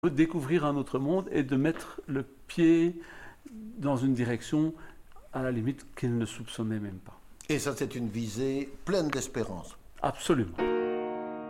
découvrir un autre monde et de mettre le pied dans une direction à la limite qu'il ne soupçonnait même pas. Et ça, c'est une visée pleine d'espérance. Absolument.